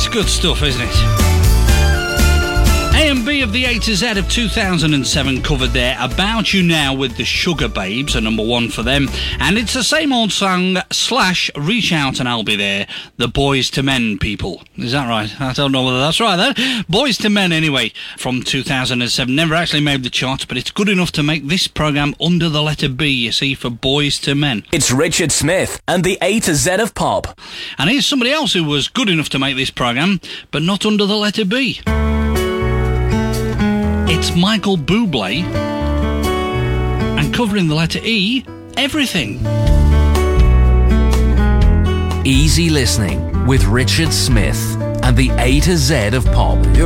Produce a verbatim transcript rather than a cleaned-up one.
It's good stuff, isn't it? A and B of the A to Z of two thousand seven covered there. About You Now with the Sugar Babes, a number one for them. And it's the same old song, slash Reach Out and I'll Be There, the Boys to Men people. Is that right? I don't know whether that's right then. Boys to Men, anyway, from two thousand seven. Never actually made the chart, but it's good enough to make this programme under the letter B, you see, for Boys to Men. It's Richard Smith and the A to Z of pop. And here's somebody else who was good enough to make this programme, but not under the letter B. It's Michael Bublé, and covering the letter E, Everything. Easy listening with Richard Smith and the A to Z of pop.